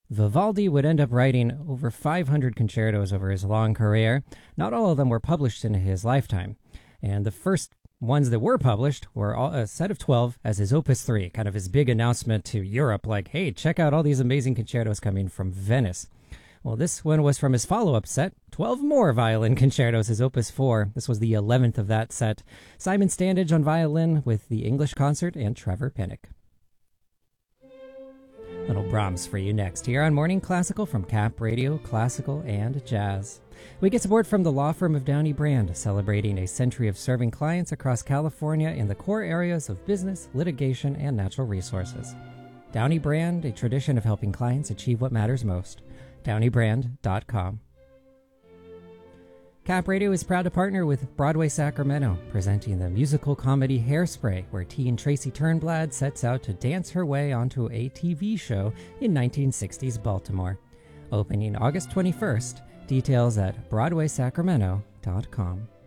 Vivaldi would end up writing over 500 concertos over his long career. Not all of them were published in his lifetime. And the first ones that were published were a set of 12 as his Opus 3, kind of his big announcement to Europe, like, hey, check out all these amazing concertos coming from Venice. Well, this one was from his follow-up set, 12 more violin concertos, his Opus 4. This was the 11th of that set. Simon Standage on violin with the English Concert and Trevor Pinnock. Little Brahms for you next here on Morning Classical from Cap Radio, Classical and Jazz. We get support from the law firm of Downey Brand, celebrating a century of serving clients across California in the core areas of business, litigation, and natural resources. Downey Brand, a tradition of helping clients achieve what matters most. DowneyBrand.com. Cap Radio is proud to partner with Broadway Sacramento, presenting the musical comedy Hairspray, where teen Tracy Turnblad sets out to dance her way onto a TV show in 1960s Baltimore. Opening August 21st, details at BroadwaySacramento.com.